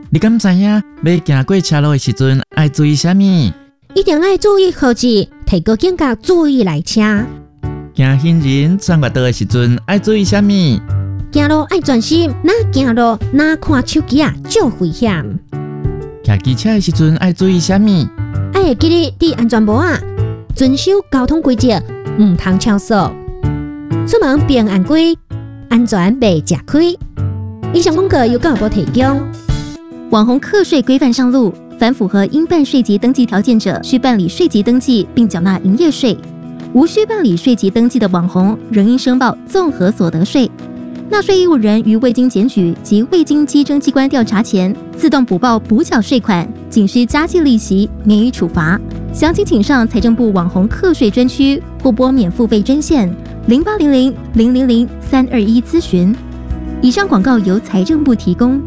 你敢知影要行过车路的时阵要注意什么？ 一定要注意号志，提高警觉，注意来车。 行行人穿越道的时阵要注意什么？ 行路要专心，哪行路哪看手机啊，就危险。 骑机车的时阵要注意什么？ 要会记得戴安全帽啊，遵守交通规则，唔通超速。出门平安归，安全袂吃亏。以上广告由教育部提供。 网红课税规范上路，凡符合应办税籍登记条件者，需办理税籍登记并缴纳营业税；无需办理税籍登记的网红，仍应申报综合所得税。纳税义务人于未经检举及未经稽征机关调查前，自动补报补缴税款，仅需加计利息，免予处罚。详情请上财政部网红课税专区或拨免付费专线0800-000-321咨询。以上广告由财政部提供。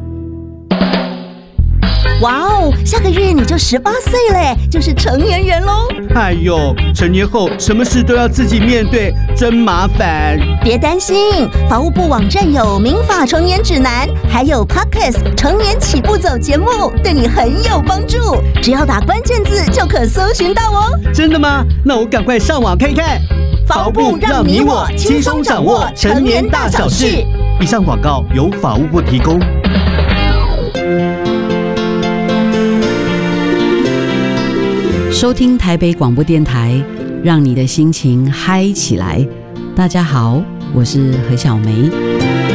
哇哦，下个月你就18岁嘞，就是成年人喽！ 哎呦，成年后什么事都要自己面对，真麻烦。 别担心，法务部网站有民法成年指南，还有 Podcast 成年起步走节目，对你很有帮助。只要打关键字就可搜寻到哦。 真的吗？那我赶快上网看看。 法务部让你我轻松掌握成年大小事。 以上广告由法务部提供。 收听台北广播电台，让你的心情嗨起来。大家好，我是何小梅。